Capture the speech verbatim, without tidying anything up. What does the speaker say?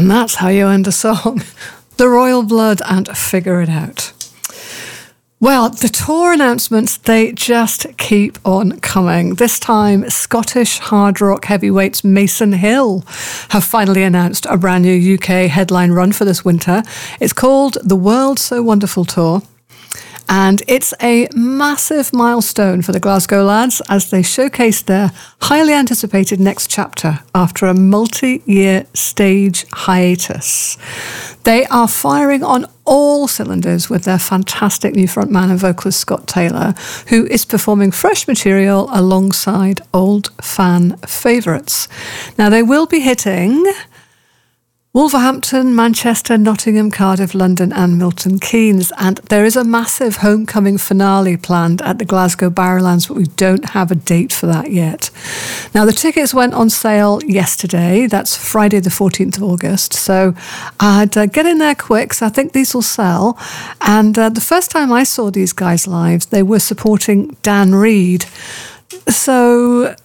And that's how you end a song. The Royal Blood and Figure It Out. Well, the tour announcements, they just keep on coming. This time, Scottish hard rock heavyweights Mason Hill have finally announced a brand new U K headline run for this winter. It's called the World So Wonderful Tour. And it's a massive milestone for the Glasgow lads as they showcase their highly anticipated next chapter after a multi-year stage hiatus. They are firing on all cylinders with their fantastic new frontman and vocalist Scott Taylor, who is performing fresh material alongside old fan favourites. Now, they will be hitting Wolverhampton, Manchester, Nottingham, Cardiff, London and Milton Keynes. And there is a massive homecoming finale planned at the Glasgow Barrowlands, but we don't have a date for that yet. Now, the tickets went on sale yesterday. That's Friday the fourteenth of August. So I'd uh, get in there quick, so I think these will sell. And uh, the first time I saw these guys live, they were supporting Dan Reed. So